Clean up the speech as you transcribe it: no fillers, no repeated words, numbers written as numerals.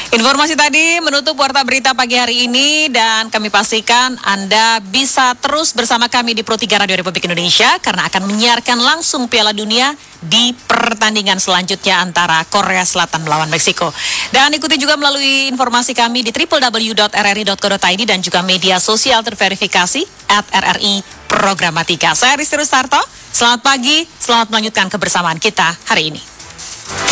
Informasi tadi menutup Warta Berita pagi hari ini dan kami pastikan Anda bisa terus bersama kami di Pro 3 Radio Republik Indonesia karena akan menyiarkan langsung Piala Dunia di pertandingan selanjutnya antara Korea Selatan melawan Meksiko. Dan ikuti juga melalui informasi kami di www.rri.co.id dan juga media sosial terverifikasi @RRI Programatika. Saya Risti Rustarto, selamat pagi, selamat melanjutkan kebersamaan kita hari ini.